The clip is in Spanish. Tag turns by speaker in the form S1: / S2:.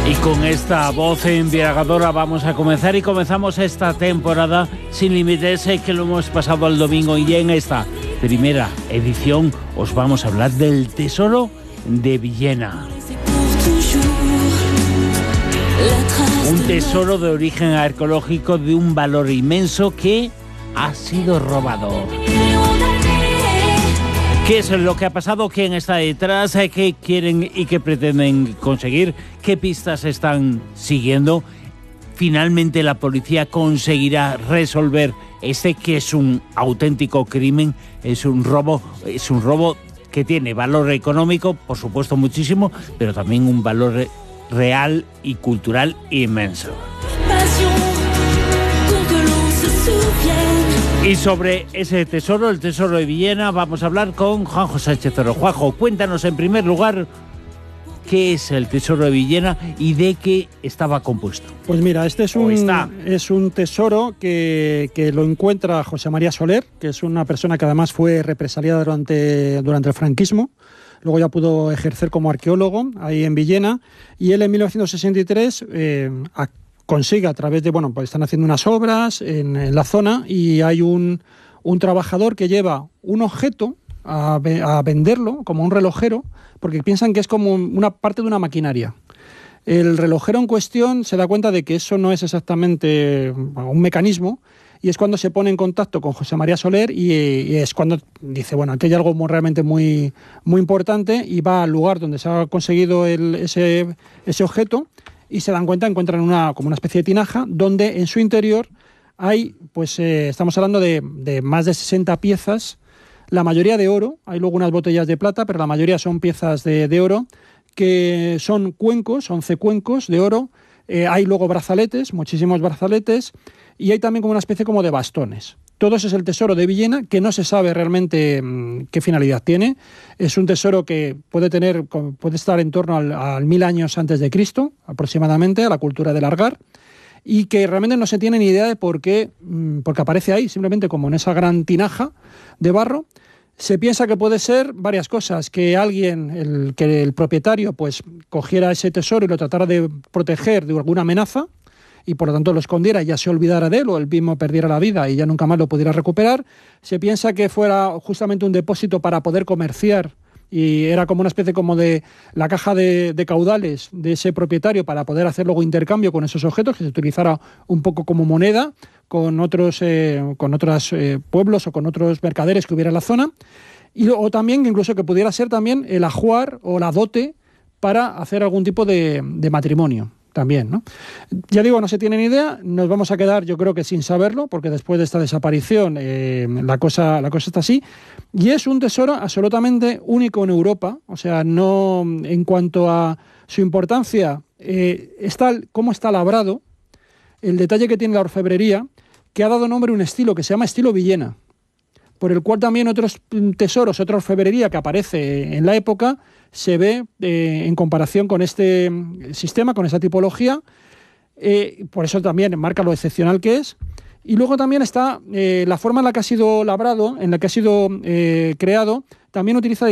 S1: Y con esta voz embriagadora vamos a comenzar y comenzamos esta temporada sin límites que lo hemos pasado el domingo, y en esta primera edición os vamos a hablar del tesoro de Villena. Un tesoro de origen arqueológico de un valor inmenso que ha sido robado. ¿Qué es lo que ha pasado? ¿Quién está detrás? ¿Qué quieren y qué pretenden conseguir? ¿Qué pistas están siguiendo? ¿Finalmente la policía conseguirá resolver que es un auténtico crimen? Es un robo que tiene valor económico, por supuesto muchísimo, pero también un valor real y cultural inmenso. Y sobre ese tesoro, el tesoro de Villena, vamos a hablar con Juanjo Sánchez Oro. Juanjo, cuéntanos en primer lugar qué es el tesoro de Villena y de qué estaba compuesto.
S2: Pues mira, este es un tesoro que lo encuentra José María Soler, que es una persona que además fue represaliada durante el franquismo. Luego ya pudo ejercer como arqueólogo ahí en Villena, y él en 1963 consigue a través de, pues están haciendo unas obras en la zona, y hay un trabajador que lleva un objeto a venderlo como un relojero, porque piensan que es como una parte de una maquinaria. El relojero en cuestión se da cuenta de que eso no es exactamente un mecanismo, y es cuando se pone en contacto con José María Soler, y es cuando dice, aquí hay algo realmente muy, muy importante, y va al lugar donde se ha conseguido ese objeto, y se dan cuenta, encuentran como una especie de tinaja, donde en su interior hay, estamos hablando de más de 60 piezas, la mayoría de oro. Hay luego unas botellas de plata, pero la mayoría son piezas de oro, que son cuencos, 11 cuencos de oro. Hay luego brazaletes, muchísimos brazaletes, y hay también como una especie como de bastones. Todo eso es el tesoro de Villena, que no se sabe realmente qué finalidad tiene. Es un tesoro que puede estar en torno al 1000 años antes de Cristo, aproximadamente, a la cultura del Argar, y que realmente no se tiene ni idea de por qué, porque aparece ahí, simplemente como en esa gran tinaja de barro. Se piensa que puede ser varias cosas: que el propietario cogiera ese tesoro y lo tratara de proteger de alguna amenaza, y por lo tanto lo escondiera y ya se olvidara de él, o él mismo perdiera la vida y ya nunca más lo pudiera recuperar. Se piensa que fuera justamente un depósito para poder comerciar, y era como una especie como de la caja de caudales de ese propietario para poder hacer luego intercambio con esos objetos, que se utilizara un poco como moneda con otros pueblos o con otros mercaderes que hubiera en la zona, o también incluso que pudiera ser también el ajuar o la dote para hacer algún tipo de matrimonio también, ¿no? Ya digo, no se tiene ni idea. Nos vamos a quedar, yo creo que sin saberlo, porque después de esta desaparición la cosa está así. Y es un tesoro absolutamente único en Europa. O sea, no, en cuanto a su importancia, cómo está labrado, el detalle que tiene la orfebrería, que ha dado nombre a un estilo que se llama estilo Villena, por el cual también otros tesoros, otra orfebrería que aparece en la época, se ve en comparación con este sistema, con esta tipología. Por eso también marca lo excepcional que es. Y luego también está la forma en la que ha sido labrado, en la que ha sido creado, también utiliza